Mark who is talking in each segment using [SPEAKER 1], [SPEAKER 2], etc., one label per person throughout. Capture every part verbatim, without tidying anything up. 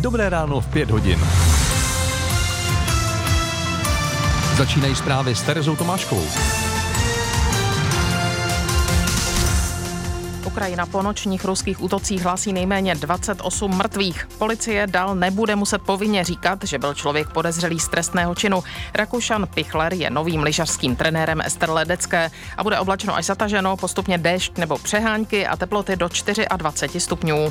[SPEAKER 1] Dobré ráno v pět hodin. Začínají zprávy s Terezou Tomáškovou.
[SPEAKER 2] Ukrajina po nočních ruských útocích hlásí nejméně dvacet osm mrtvých. Policie dál nebude muset povinně říkat, že byl člověk podezřelý z trestného činu. Rakušan Pichler je novým lyžařským trenérem Ester Ledecké a bude oblačno až zataženo, postupně déšť nebo přehánky a teploty do dvacet čtyři stupňů.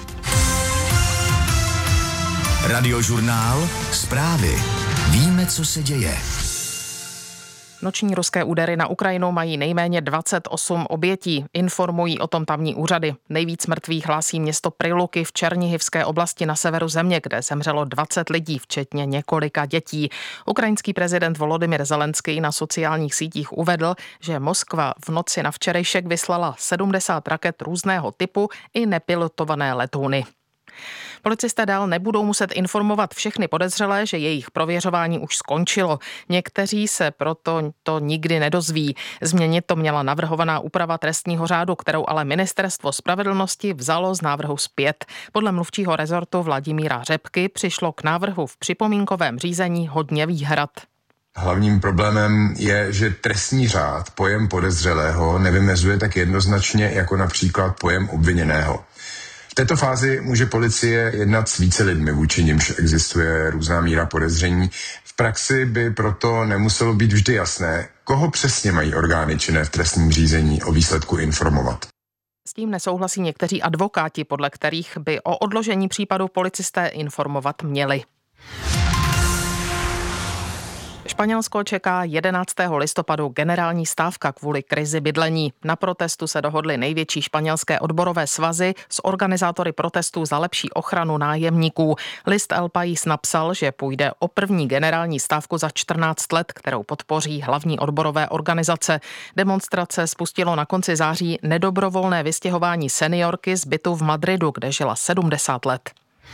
[SPEAKER 3] Radiožurnál Zprávy. Víme, co se děje.
[SPEAKER 2] Noční ruské údery na Ukrajinu mají nejméně dvacet osm obětí, informují o tom tamní úřady. Nejvíc mrtvých hlásí město Priluky v Černihivské oblasti na severu země, kde zemřelo dvacet lidí, včetně několika dětí. Ukrajinský prezident Volodymyr Zelenský na sociálních sítích uvedl, že Moskva v noci na včerejšek vyslala sedmdesát raket různého typu i nepilotované letouny. Policisté dál nebudou muset informovat všechny podezřelé, že jejich prověřování už skončilo. Někteří se proto to nikdy nedozví. Změnit to měla navrhovaná úprava trestního řádu, kterou ale Ministerstvo spravedlnosti vzalo z návrhu zpět. Podle mluvčího rezortu Vladimíra Řepky přišlo k návrhu v připomínkovém řízení hodně výhrad.
[SPEAKER 4] Hlavním problémem je, že trestní řád pojem podezřelého nevymezuje tak jednoznačně jako například pojem obviněného. V této fázi může policie jednat s více lidmi, vůči nimž existuje různá míra podezření. V praxi by proto nemuselo být vždy jasné, koho přesně mají orgány činné v trestním řízení o výsledku informovat.
[SPEAKER 2] S tím nesouhlasí někteří advokáti, podle kterých by o odložení případu policisté informovat měli. Španělsko čeká jedenáctého listopadu generální stávka kvůli krizi bydlení. Na protestu se dohodly největší španělské odborové svazy s organizátory protestů za lepší ochranu nájemníků. List El País napsal, že půjde o první generální stávku za čtrnáct let, kterou podpoří hlavní odborové organizace. Demonstrace spustilo na konci září nedobrovolné vystěhování seniorky z bytu v Madridu, kde žila sedmdesát let.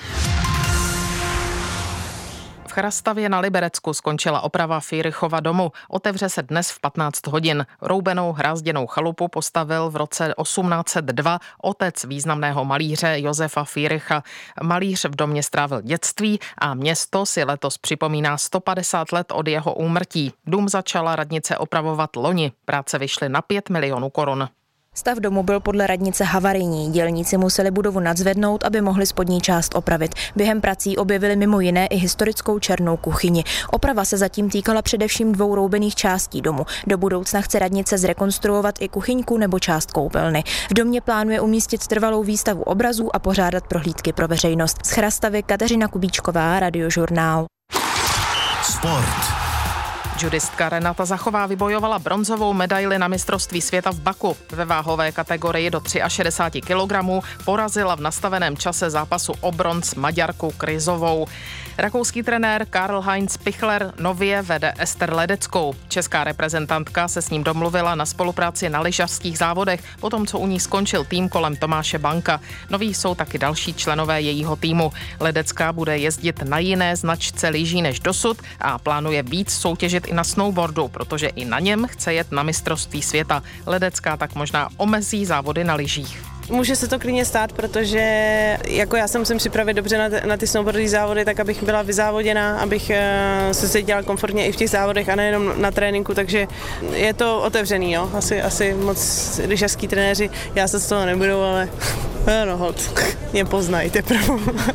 [SPEAKER 2] V Chrastavě na Liberecku skončila oprava Fýrychova domu. Otevře se dnes v patnáct hodin. Roubenou hrázděnou chalupu postavil v roce osmnáct set dva otec významného malíře Josefa Fýrycha. Malíř v domě strávil dětství a město si letos připomíná sto padesát let od jeho úmrtí. Dům začala radnice opravovat loni. Práce vyšly na pět milionů korun.
[SPEAKER 5] Stav domu byl podle radnice havarijní. Dělníci museli budovu nadzvednout, aby mohli spodní část opravit. Během prací objevili mimo jiné i historickou černou kuchyni. Oprava se zatím týkala především dvou roubených částí domu. Do budoucna chce radnice zrekonstruovat i kuchyňku nebo část koupelny. V domě plánuje umístit trvalou výstavu obrazů a pořádat prohlídky pro veřejnost. Z Chrastavy Kateřina Kubíčková, Radiožurnál.
[SPEAKER 3] Sport.
[SPEAKER 2] Judistka Renata Zachová vybojovala bronzovou medaili na mistrovství světa v Baku. Ve váhové kategorii do šedesáti tří kilogramů porazila v nastaveném čase zápasu o bronz Maďarku Kryzovou. Rakouský trenér Karl-Heinz Pichler nově vede Ester Ledeckou. Česká reprezentantka se s ním domluvila na spolupráci na lyžařských závodech, potom co u ní skončil tým kolem Tomáše Banka. Noví jsou taky další členové jejího týmu. Ledecká bude jezdit na jiné značce lyží než dosud a plánuje víc soutěžit i na snowboardu, protože i na něm chce jet na mistrovství světa. Ledecká tak možná omezí závody na lyžích.
[SPEAKER 6] Může se to klidně stát, protože jako já se musím připravit dobře na, t- na ty snowboardové závody, tak abych byla vyzávoděná, abych uh, se cítila komfortně i v těch závodech a nejenom na tréninku, takže je to otevřený, jo. Asi, asi moc lyžařský trenéři, já se z toho nebudu, ale no hod, mě poznají teprve.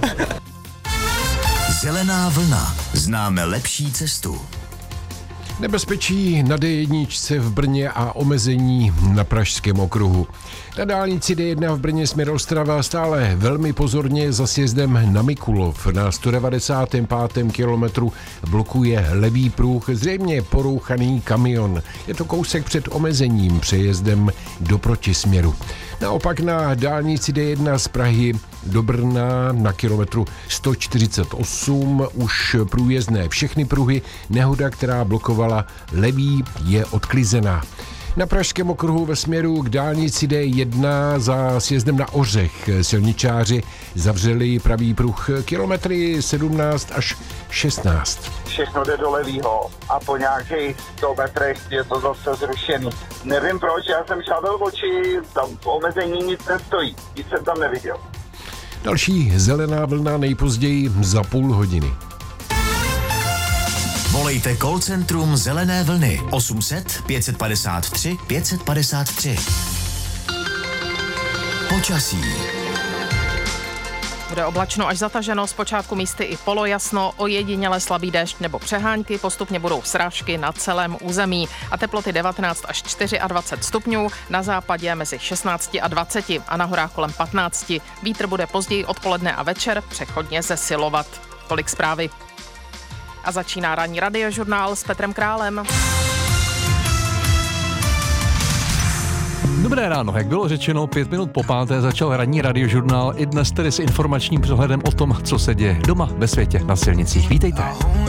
[SPEAKER 3] Zelená vlna. Známe lepší cestu.
[SPEAKER 7] Nebezpečí na dé jedna v Brně a omezení na Pražském okruhu. Na dálnici dé jedna v Brně směr Ostrava stále velmi pozorně za sjezdem na Mikulov. Na sto devadesátém pátém kilometru blokuje levý pruh, zřejmě porouchaný kamion. Je to kousek před omezením přejezdem do protisměru. Naopak na dálnici dé jedna z Prahy do Brna na kilometru sto čtyřicet osm už průjezdné všechny pruhy. Nehoda, která blokovala levý, je odklizená. Na Pražském okruhu ve směru k dálnici dé jedna za sjezdem na Ořech silničáři zavřeli pravý pruh kilometry sedmnáct až šestnáct.
[SPEAKER 8] Všechno jde do levýho a po nějakých sto metrech je to zase zrušený. Nevím proč, já jsem šável oči, tam v omezení nic nestojí, nic jsem tam neviděl.
[SPEAKER 7] Další zelená vlna nejpozději za půl hodiny.
[SPEAKER 3] Volejte call centrum Zelené vlny osm set pět padesát tři pět padesát tři. Počasí.
[SPEAKER 2] Bude oblačno až zataženo, zpočátku místy i polojasno, ojediněle slabý déšť nebo přehánky, postupně budou srážky na celém území a teploty devatenáct až dvacet čtyři stupňů, na západě mezi šestnáct a dvacet a na horách kolem patnáct. Vítr bude později odpoledne a večer přechodně zesilovat. Tolik zprávy. A začíná ranní radiožurnál s Petrem Králem.
[SPEAKER 1] Dobré ráno, jak bylo řečeno, pět minut po páté začal ranní radiožurnál, i dnes tedy s informačním přehledem o tom, co se děje doma, ve světě, na silnicích. Vítejte.